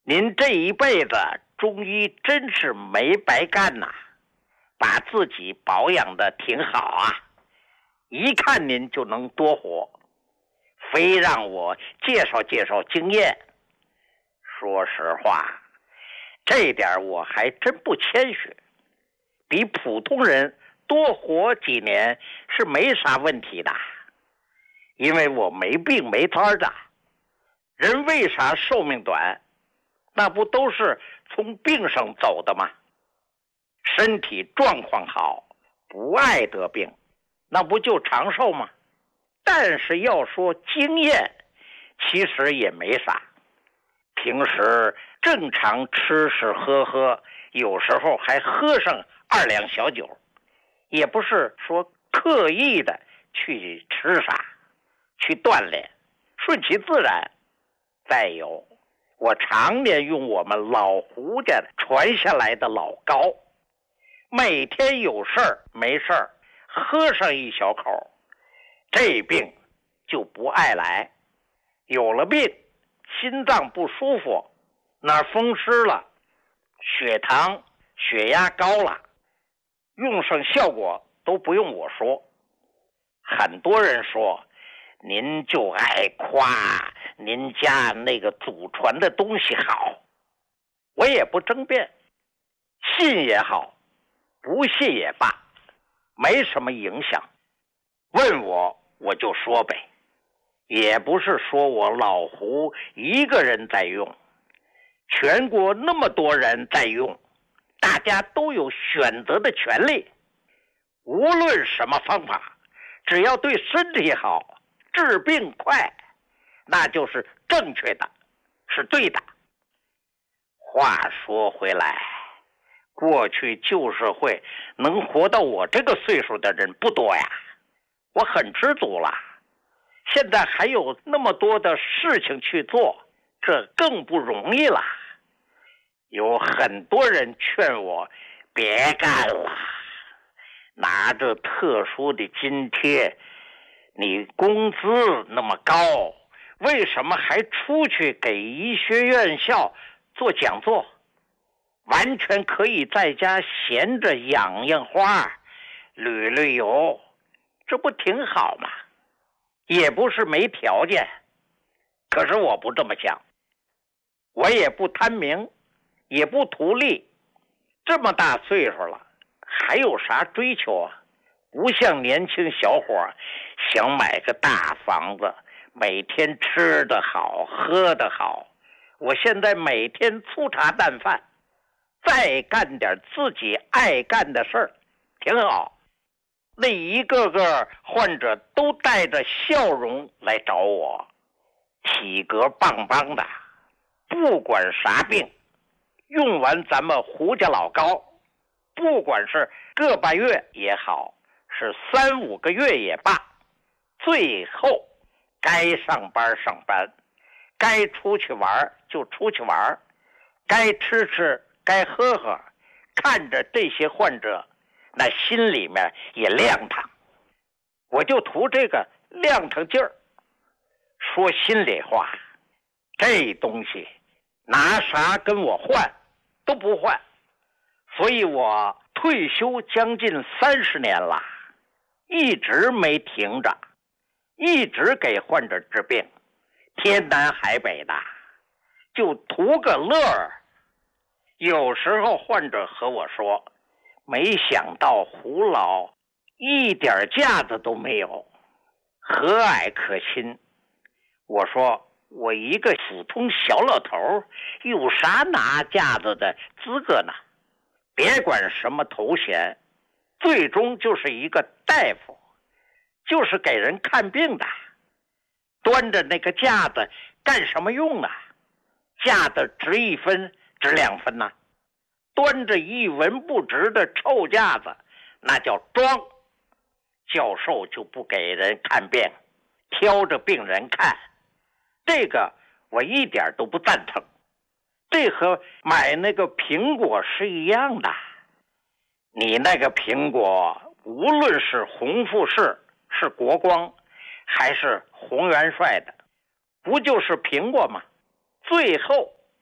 您这一辈子中医真是没白干呐，把自己保养的挺好啊，一看您就能多活，非让我介绍介绍经验。说实话，这点我还真不谦虚，比普通人多活几年是没啥问题的，因为我没病没灾的。人为啥寿命短？那不都是从病上走的吗？身体状况好，不爱得病，那不就长寿吗？但是要说经验，其实也没啥。平时正常吃吃喝喝，有时候还喝上2两小酒，也不是说刻意的去吃啥，去锻炼，顺其自然。再有，我常年用我们老胡家传下来的老膏，每天有事儿没事儿喝上一小口，这病就不爱来。有了病，心脏不舒服，哪儿风湿了，血糖血压高了，用上效果都不用我说。很多人说您就爱夸您家那个祖传的东西好，我也不争辩，信也好，不信也罢，没什么影响。问我就说呗，也不是说我老胡一个人在用，全国那么多人在用，大家都有选择的权利。无论什么方法，只要对身体好，治病快，那就是正确的，是对的。话说回来，过去旧社会能活到我这个岁数的人不多呀，我很知足了。现在还有那么多的事情去做，这更不容易了。有很多人劝我别干了，拿着特殊的津贴，你工资那么高，为什么还出去给医学院校做讲座？完全可以在家闲着养养花，旅旅游，这不挺好吗？也不是没条件，可是我不这么想，我也不贪名，也不图利，这么大岁数了，还有啥追求啊？不像年轻小伙想买个大房子，每天吃得好喝得好。我现在每天粗茶淡饭，再干点自己爱干的事儿，挺好。那一个个患者都带着笑容来找我，体格棒棒的，不管啥病，用完咱们胡家老膏，不管是个把月也好，是3、5个月也罢，最后该上班上班，该出去玩就出去玩，该吃吃，该喝喝，看着这些患者，那心里面也亮堂。我就图这个亮堂劲儿。说心里话，这东西拿啥跟我换都不换，所以我退休将近30年了，一直没停着，一直给患者治病，天南海北的，就图个乐儿。有时候患者和我说，没想到胡老一点架子都没有，和蔼可亲。我说我一个普通小老头，有啥拿架子的资格呢？别管什么头衔，最终就是一个大夫，就是给人看病的。端着那个架子干什么用啊？架子值1分值2分呢？端着一文不值的臭架子，那叫装。教授就不给人看病，挑着病人看，这个我一点都不赞成。这和买那个苹果是一样的，你那个苹果无论是红富士，是国光，还是洪元帅的，不就是苹果吗？最后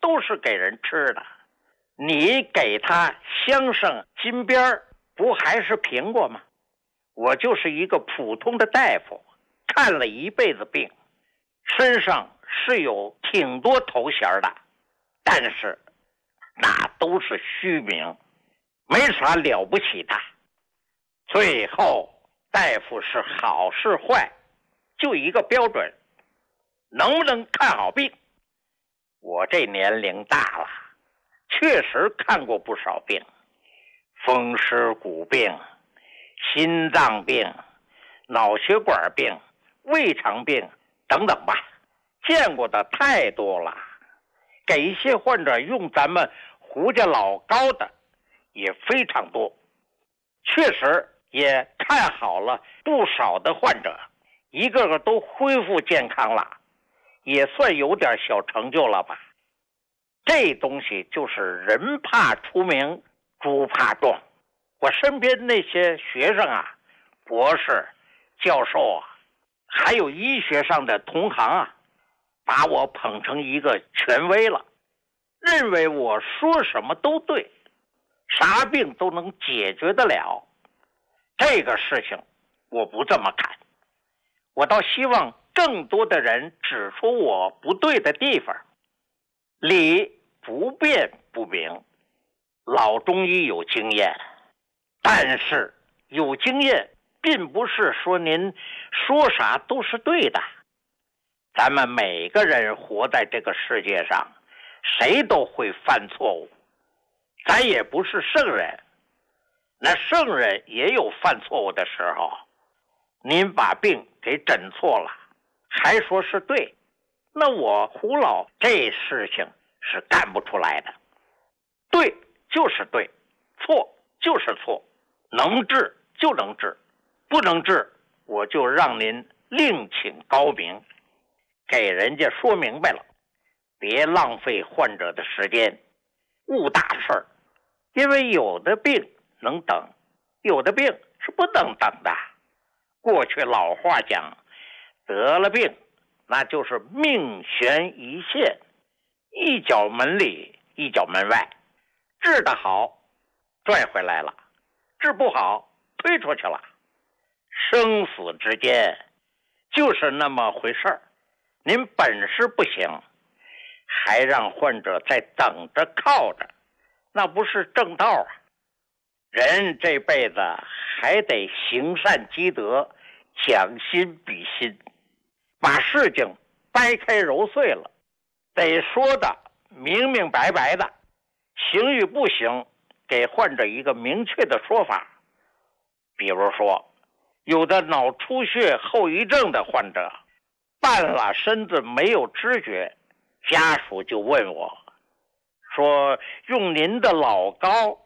都是给人吃的，你给他镶上金边不还是苹果吗？我就是一个普通的大夫，看了一辈子病，身上是有挺多头衔的，但是那都是虚名，没啥了不起的。最后大夫是好是坏，就一个标准，能不能看好病。我这年龄大了，确实看过不少病，风湿骨病、心脏病、脑血管病、胃肠病等等吧，见过的太多了。给一些患者用咱们胡家老膏的也非常多，确实也看好了不少的患者，一个个都恢复健康了，也算有点小成就了吧。这东西就是人怕出名，猪怕壮。我身边那些学生啊，博士、教授啊，还有医学上的同行啊，把我捧成一个权威了，认为我说什么都对，啥病都能解决得了。这个事情我不这么看，我倒希望更多的人指出我不对的地方。理不辩不明，老中医有经验，但是有经验并不是说您说啥都是对的。咱们每个人活在这个世界上，谁都会犯错误，咱也不是圣人，那圣人也有犯错误的时候。您把病给诊错了，还说是对，那我胡老这事情是干不出来的。对就是对，错就是错，能治就能治，不能治我就让您另请高明，给人家说明白了，别浪费患者的时间，误大事儿。因为有的病能等，有的病是不能等的。过去老话讲，得了病那就是命悬一线，一脚门里一脚门外，治得好拽回来了，治不好推出去了。生死之间就是那么回事儿，您本事不行，还让患者在等着靠着，那不是正道啊。人这辈子还得行善积德，将心比心，把事情掰开揉碎了，得说的明明白白的，行与不行给患者一个明确的说法。比如说，有的脑出血后遗症的患者，半拉身子没有知觉，家属就问我说，用您的老膏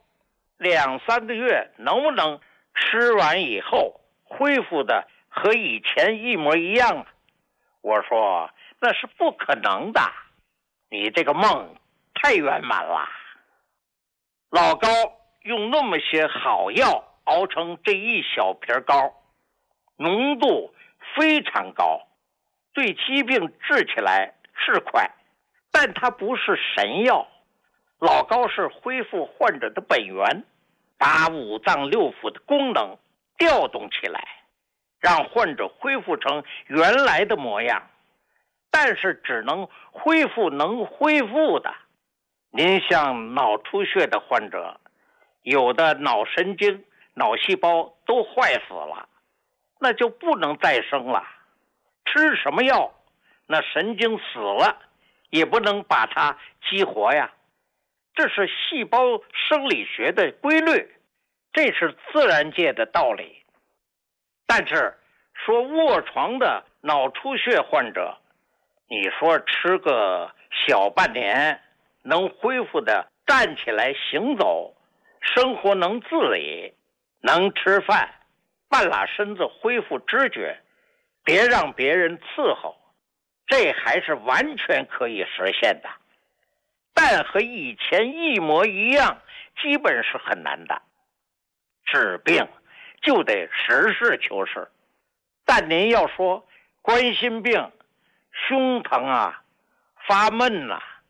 2-3个月能不能吃完以后恢复的和以前一模一样啊？我说那是不可能的，你这个梦太圆满了。老膏用那么些好药熬成这一小瓶膏，浓度非常高，对疾病治起来是快，但它不是神药。老膏是恢复患者的本源，把五脏六腑的功能调动起来，让患者恢复成原来的模样，但是只能恢复能恢复的。您像脑出血的患者，有的脑神经、脑细胞都坏死了，那就不能再生了。吃什么药，那神经死了也不能把它激活呀。这是细胞生理学的规律，这是自然界的道理。但是说卧床的脑出血患者，你说吃个小半年能恢复的站起来行走，生活能自理，能吃饭，半拉身子恢复知觉，别让别人伺候，这还是完全可以实现的。但和以前一模一样，基本是很难的。治病就得实事求是，但您要说冠心病胸疼啊、发闷啊，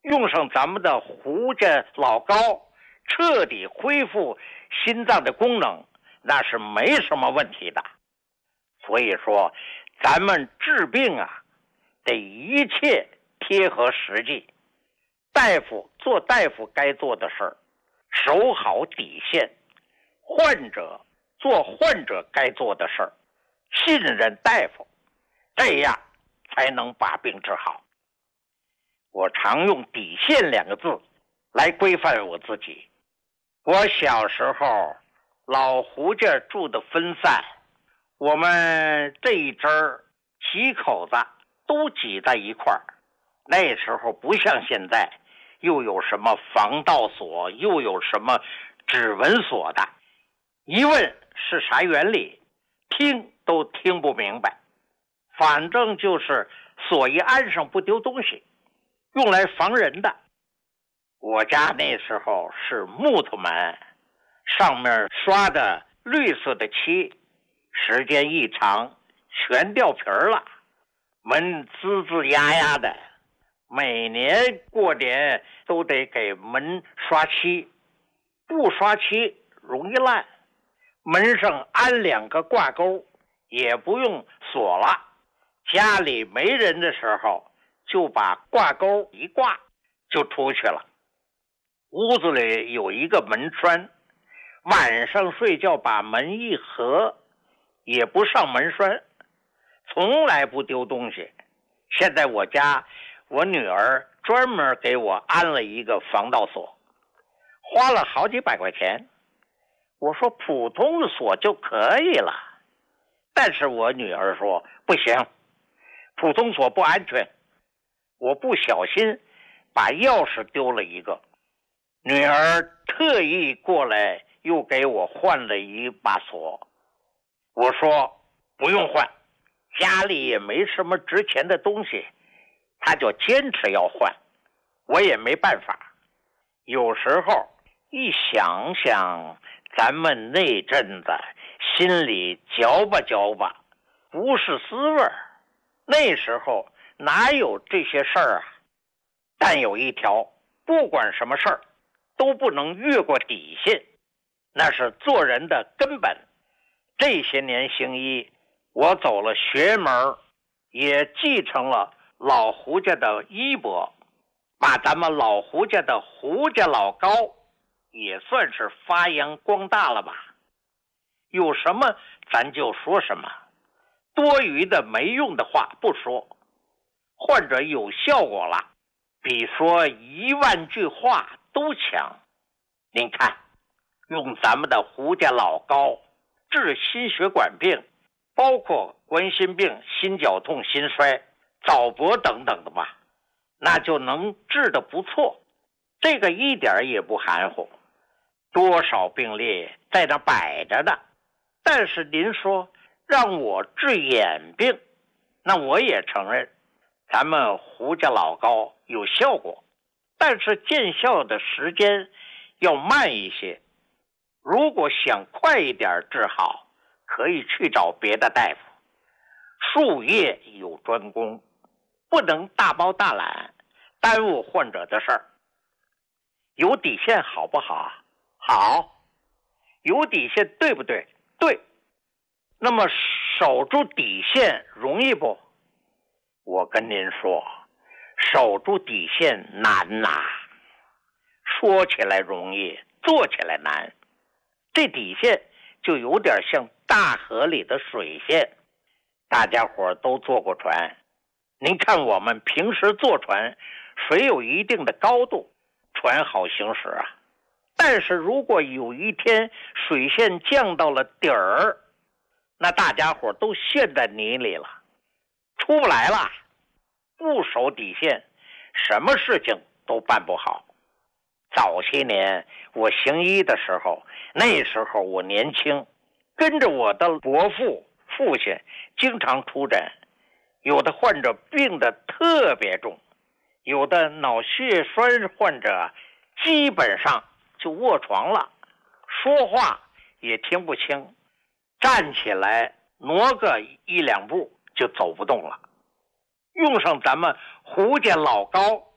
用上咱们的胡家老膏，彻底恢复心脏的功能，那是没什么问题的。所以说，咱们治病啊，得一切贴合实际。大夫做大夫该做的事儿，守好底线；患者做患者该做的事儿，信任大夫，这样才能把病治好。我常用底线2个字来规范我自己。我小时候老胡家住的分散，我们这一支几口子都挤在一块儿。那时候不像现在，又有什么防盗锁，又有什么指纹锁的，一问是啥原理，听都听不明白。反正就是锁一安上不丢东西，用来防人的。我家那时候是木头门，上面刷的绿色的漆，时间一长全掉皮了，门吱吱呀呀的。每年过年都得给门刷漆，不刷漆容易烂。门上安2个挂钩，也不用锁了。家里没人的时候，就把挂钩一挂就出去了。屋子里有一个门栓，晚上睡觉把门一合，也不上门栓，从来不丢东西。现在我家我女儿专门给我安了一个防盗锁，花了好几百块钱。我说普通的锁就可以了，但是我女儿说不行，普通锁不安全。我不小心把钥匙丢了一个，女儿特意过来又给我换了一把锁。我说不用换，家里也没什么值钱的东西，她就坚持要换，我也没办法。有时候一想想咱们那阵子，心里嚼吧嚼吧，不是滋味儿。那时候哪有这些事儿啊？但有一条，不管什么事儿都不能越过底线，那是做人的根本。这些年行医，我走了学门，也继承了老胡家的衣钵，把咱们老胡家的胡家老膏也算是发扬光大了吧。有什么咱就说什么，多余的没用的话不说。患者有效果了，比说10000句话都强。您看，用咱们的胡家老膏治心血管病，包括冠心病、心绞痛、心衰、早搏等等的吧，那就能治得不错。这个一点也不含糊，多少病例在那摆着的。但是您说让我治眼病，那我也承认咱们胡家老膏有效果，但是见效的时间要慢一些。如果想快一点治好，可以去找别的大夫。术业有专攻，不能大包大揽，耽误患者的事儿。有底线好不好？好。有底线对不对？对。那么守住底线容易不？我跟您说，守住底线难呐。说起来容易，做起来难。这底线就有点像大河里的水线。大家伙都坐过船，您看我们平时坐船，水有一定的高度，船好行驶啊。但是如果有一天水线降到了底儿，那大家伙都陷在泥里了，出不来了。不守底线，什么事情都办不好。早些年我行医的时候，那时候我年轻，跟着我的伯父父亲经常出诊。有的患者病得特别重，有的脑血栓患者基本上就卧床了，说话也听不清，站起来挪个1、2步就走不动了。用上咱们胡家老膏，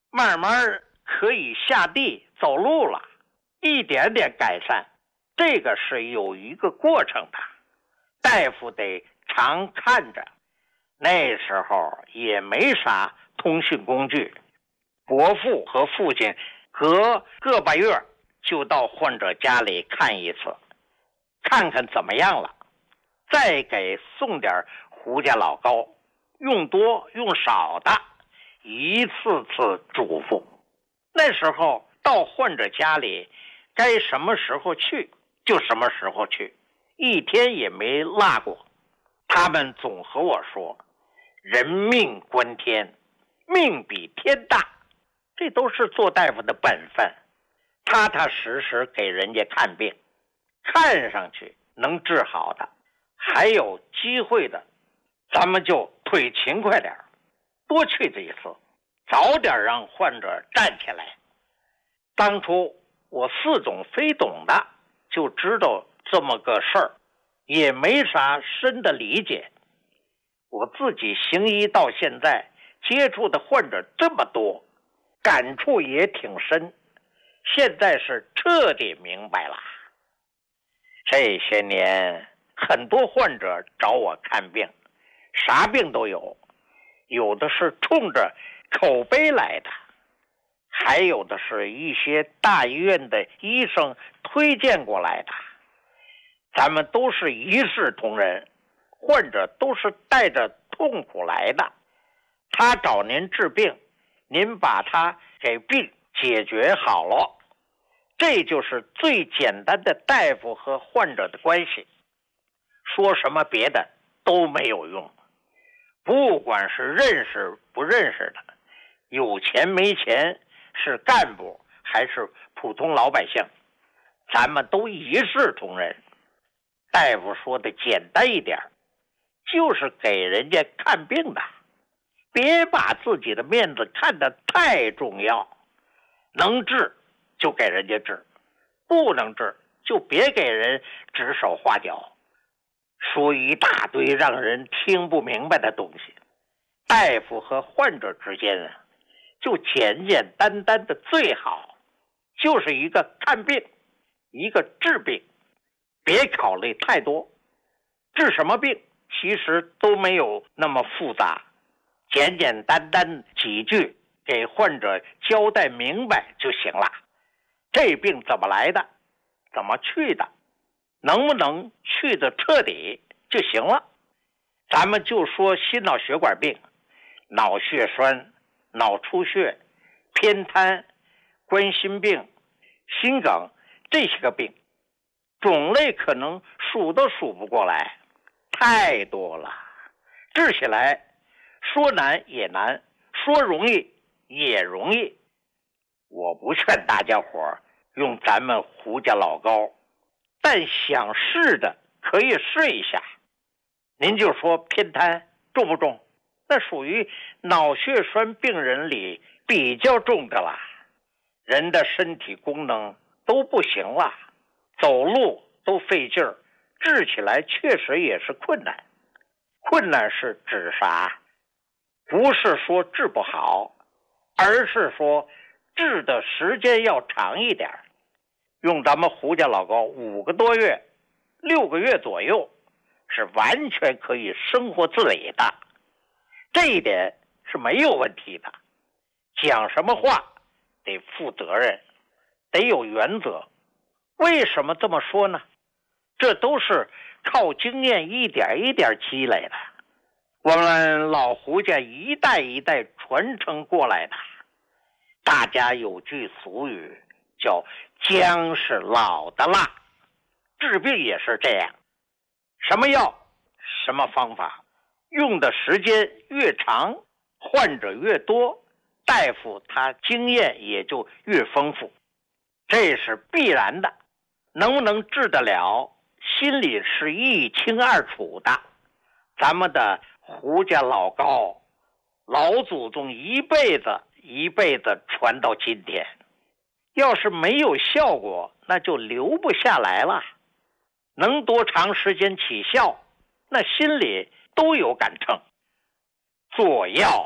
慢慢可以下地走路了，一点点改善。这个是有一个过程的，大夫得常看着。那时候也没啥通讯工具，伯父和父亲隔个把月就到患者家里看一次，看看怎么样了，再给送点胡家老膏，用多用少的一次次嘱咐。那时候到患者家里该什么时候去就什么时候去，一天也没落过。他们总和我说，人命关天，命比天大，这都是做大夫的本分，踏踏实实给人家看病，看上去能治好的，还有机会的，咱们就腿勤快点，多去这一次，早点让患者站起来。当初我似懂非懂的就知道这么个事儿，也没啥深的理解。我自己行医到现在，接触的患者这么多，感触也挺深，现在是彻底明白了。这些年很多患者找我看病，啥病都有，有的是冲着口碑来的，还有的是一些大医院的医生推荐过来的。咱们都是一视同仁，患者都是带着痛苦来的，他找您治病，您把他给病解决好了，这就是最简单的大夫和患者的关系。说什么别的都没有用，不管是认识不认识的，有钱没钱，是干部还是普通老百姓，咱们都一视同仁。大夫说的简单一点，就是给人家看病的，别把自己的面子看得太重要，能治就给人家治，不能治就别给人指手画脚，说一大堆让人听不明白的东西。大夫和患者之间啊，就简简单单的最好，就是一个看病，一个治病，别考虑太多。治什么病其实都没有那么复杂，简简单单几句给患者交代明白就行了。这病怎么来的，怎么去的，能不能去的彻底就行了。咱们就说心脑血管病，脑血栓、脑出血、偏瘫、冠心病、心梗，这些个病种类可能数都数不过来，太多了，治起来说难也难，说容易也容易。我不劝大家伙用咱们胡家老膏，但想试的可以试一下。您就说偏瘫重不重？那属于脑血栓病人里比较重的了，人的身体功能都不行了，走路都费劲儿，治起来确实也是困难。困难是指啥？不是说治不好，而是说治的时间要长一点。用咱们胡家老膏5个多月、6个月左右，是完全可以生活自理的，这一点是没有问题的。讲什么话得负责任，得有原则。为什么这么说呢？这都是靠经验一点一点积累的，我们老胡家一代一代传承过来的。大家有句俗语叫姜是老的辣，治病也是这样，什么药什么方法，用的时间越长，患者越多，大夫他经验也就越丰富，这是必然的。能不能治得了，心里是一清二楚的。咱们的胡家老膏，老祖宗一辈子一辈子传到今天，要是没有效果，那就留不下来了。能多长时间起效，那心里都有杆秤。做药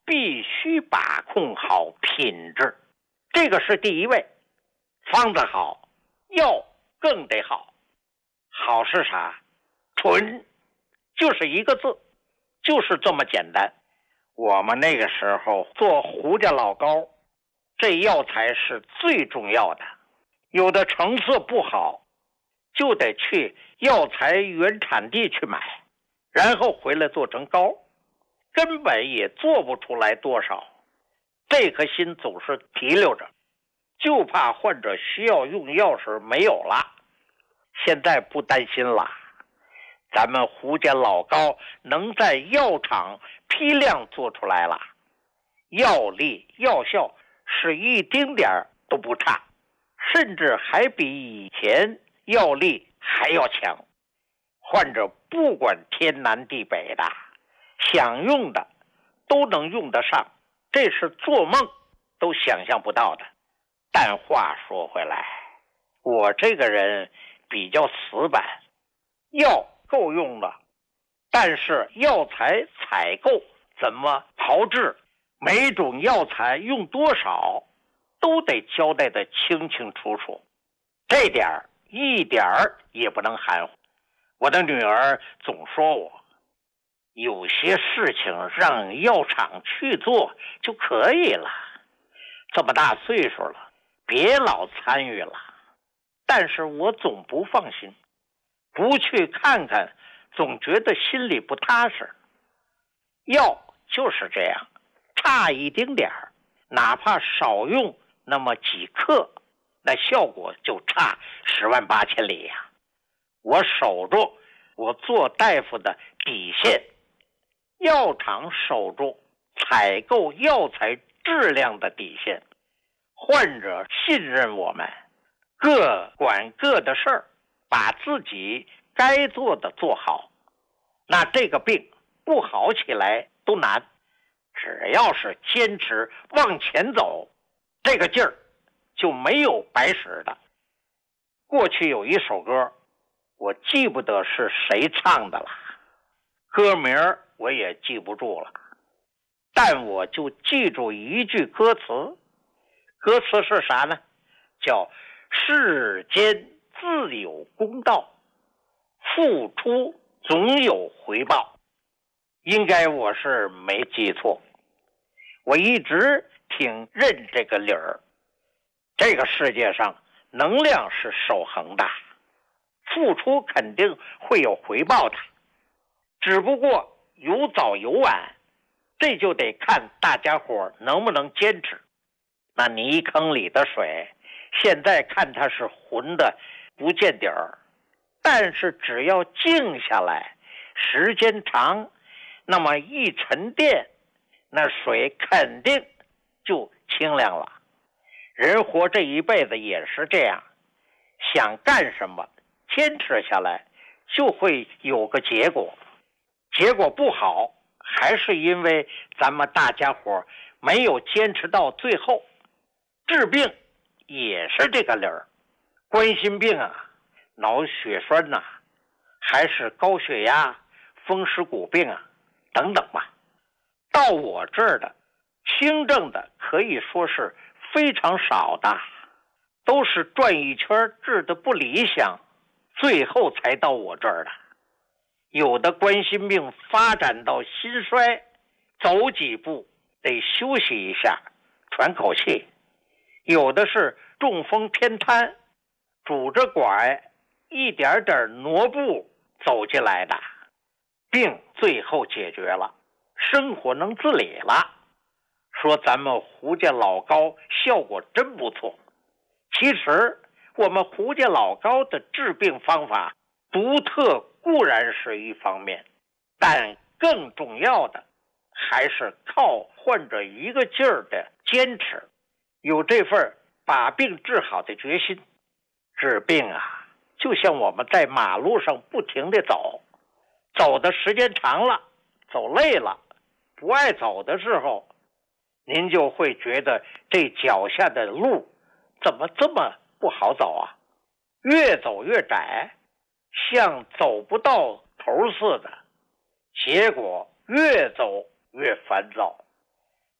必须把控好品质，这个是第一位。方子好，药更得好。好是啥？纯，就是一个字，就是这么简单。我们那个时候做胡家老膏，这药材是最重要的。有的成色不好，就得去药材原产地去买，然后回来做成膏，根本也做不出来多少。这颗心总是提溜着，就怕患者需要用药时没有了。现在不担心了，咱们胡家老膏能在药厂批量做出来了，药力药效是一丁点儿都不差，甚至还比以前药力还要强。患者不管天南地北的，想用的都能用得上，这是做梦都想象不到的。但话说回来，我这个人比较死板，药够用了，但是药材采购怎么炮制，每种药材用多少，都得交代得清清楚楚，这点一点也不能含糊。我的女儿总说我，有些事情让药厂去做就可以了，这么大岁数了，别老参与了。但是我总不放心，不去看看，总觉得心里不踏实。药就是这样，差一丁点儿，哪怕少用那么几克，那效果就差108000里呀。我守住我做大夫的底线，药厂守住采购药材质量的底线，患者信任我们，各管各的事儿，把自己该做的做好，那这个病不好起来都难。只要是坚持往前走，这个劲儿就没有白使的。过去有一首歌，我记不得是谁唱的了，歌名我也记不住了，但我就记住一句歌词，歌词是啥呢？叫世间自有公道，付出总有回报。应该我是没记错，我一直挺认这个理儿。这个世界上能量是守恒的，付出肯定会有回报的，只不过有早有晚，这就得看大家伙能不能坚持。那泥坑里的水，现在看它是浑的不见底儿，但是只要静下来，时间长，那么一沉淀，那水肯定就清凉了。人活这一辈子也是这样，想干什么，坚持下来就会有个结果。结果不好，还是因为咱们大家伙没有坚持到最后。治病也是这个理儿，冠心病啊，脑血栓呐，还是高血压、风湿骨病啊等等吧。到我这儿的轻症的可以说是非常少的，都是转一圈治的不理想，最后才到我这儿的。有的冠心病发展到心衰，走几步得休息一下，喘口气。有的是中风偏瘫，拄着拐一点点挪步走进来的，病最后解决了，生活能自理了。说咱们胡家老膏效果真不错。其实我们胡家老膏的治病方法独特固然是一方面，但更重要的还是靠患者一个劲儿的坚持，有这份把病治好的决心。治病啊，就像我们在马路上不停地走，走的时间长了，走累了，不爱走的时候，您就会觉得这脚下的路怎么这么不好走啊？越走越窄，像走不到头似的，结果越走越烦躁。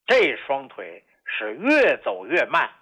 这双腿是越走越慢，